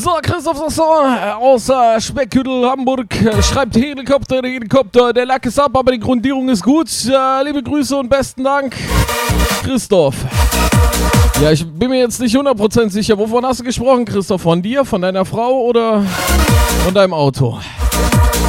So, Christoph Sasson aus Speckhüttel, Hamburg, schreibt Helikopter, der Lack ist ab, aber die Grundierung ist gut. Liebe Grüße und besten Dank, Christoph. Ja, ich bin mir jetzt nicht 100% sicher. Wovon hast du gesprochen, Christoph? Von dir, von deiner Frau oder von deinem Auto?